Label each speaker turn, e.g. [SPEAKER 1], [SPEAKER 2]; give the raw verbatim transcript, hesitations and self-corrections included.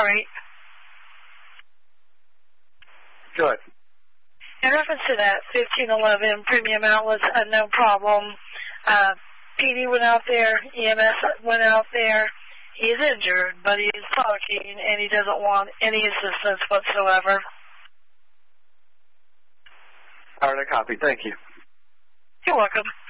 [SPEAKER 1] All right.
[SPEAKER 2] Go ahead.
[SPEAKER 1] In reference to that fifteen eleven premium outlets, uh, no problem. Uh, P D went out there, E M S went out there. He's injured, but he's talking, and he doesn't want any assistance whatsoever.
[SPEAKER 2] All right, I copy. Thank you.
[SPEAKER 1] You're welcome.